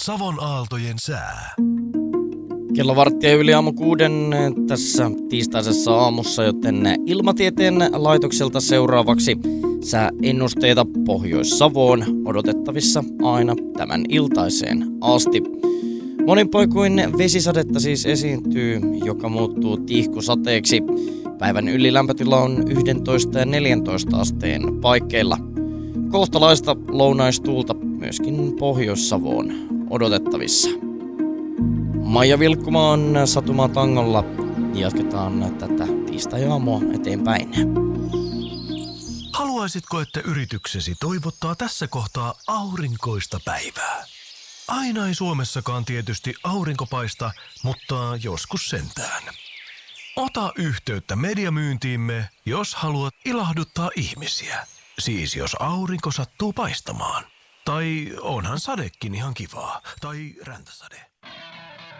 Savon aaltojen sää. Kello 5:15 tässä tiistaisessa aamussa, joten Ilmatieteen laitokselta seuraavaksi sääennusteita Pohjois-Savoon odotettavissa aina tämän iltaiseen asti. Monin paikoin vesisadetta siis esiintyy, joka muuttuu tihkusateeksi. Päivän ylilämpötila on 11 ja 14 asteen paikkeilla. Kohtalaista lounaistuulta myöskin Pohjois-Savoon odotettavissa. Maija Vilkkumaan Satumaa tangolla jatketaan tätä tiistai-aamua eteenpäin. Haluaisitko, että yrityksesi toivottaa tässä kohtaa aurinkoista päivää? Aina ei Suomessakaan tietysti aurinko paista, mutta joskus sentään. Ota yhteyttä mediamyyntiimme, jos haluat ilahduttaa ihmisiä. Siis jos aurinko sattuu paistamaan. Tai onhan sadekin ihan kivaa. Tai räntäsade.